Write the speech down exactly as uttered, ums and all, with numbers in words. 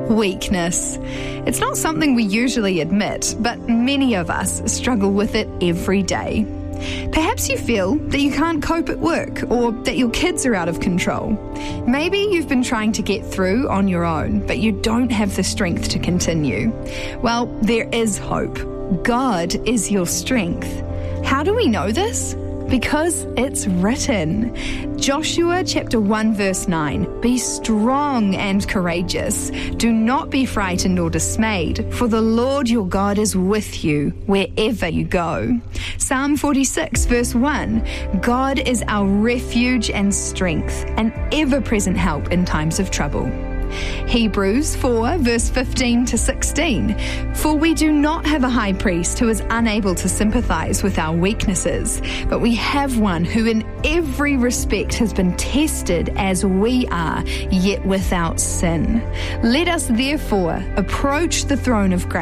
Weakness. It's not something we usually admit, but many of us struggle with it every day. Perhaps you feel that you can't cope at work or that your kids are out of control. Maybe you've been trying to get through on your own, but you don't have the strength to continue. Well, there is hope. God is your strength. How do we know this? Because it's written. Joshua chapter one verse nine, "Be strong and courageous. Do not be frightened or dismayed, for the Lord your God is with you wherever you go." Psalm forty-six verse one, "God is our refuge and strength, an ever-present help in times of trouble." Hebrews four verse fifteen to sixteen, "For we do not have a high priest who is unable to sympathize with our weaknesses, but we have one who in every respect has been tested as we are, yet without sin. Let us therefore approach the throne of grace